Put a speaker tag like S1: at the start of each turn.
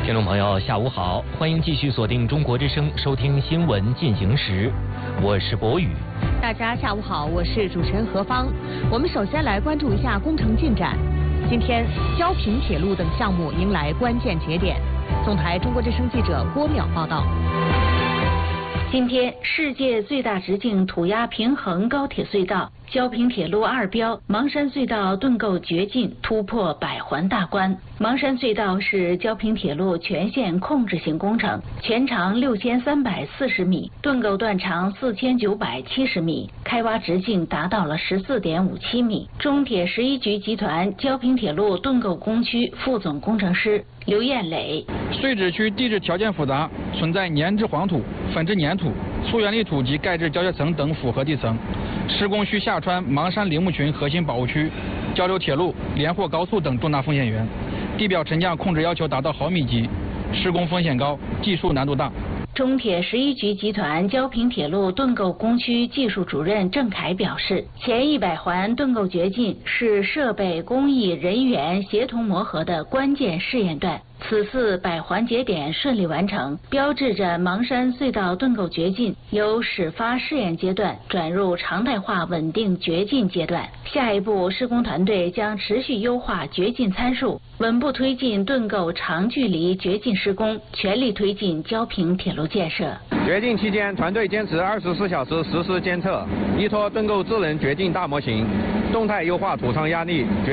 S1: 听众朋友，下午好，欢迎继续锁定中国之声，收听新闻进行时，我是博宇。
S2: 大家下午好，我是主持人何芳。我们首先来关注一下工程进展。今天，焦平铁路等项目迎来关键节点。总台中国之声记者郭淼报道。
S3: 今天，世界最大直径土压平衡高铁隧道焦平铁路2标邙山隧道盾构掘进突破100环大关。邙山隧道是焦平铁路全线控制性工程，全长6340米，盾构段长4970米，开挖直径达到了14.57米。中铁11局集团焦平铁路盾构工区副总工程师刘艳磊：
S4: 碎址区地质条件复杂，存在粘质黄土、粉质粘土、粗圆砾土及钙质胶结层等复合地层。施工需下穿邙山林木群核心保护区、交流铁路、连霍高速等重大风险源，地表沉降控制要求达到毫米级，施工风险高，技术难度大。
S3: 中铁11局集团焦平铁路盾构工区技术主任郑凯表示，前100环盾构掘进是设备、工艺、人员协同磨合的关键试验段。此次100环节点顺利完成，标志着邙山隧道盾构掘进由始发试验阶段转入常态化稳定掘进阶段。下一步，施工团队将持续优化掘进参数，稳步推进盾构长距离掘进施工，全力推进焦平铁路建设。
S5: 掘进期间，团队坚持24小时实时监测，依托盾构智能掘进大模型，动态优化土仓压力。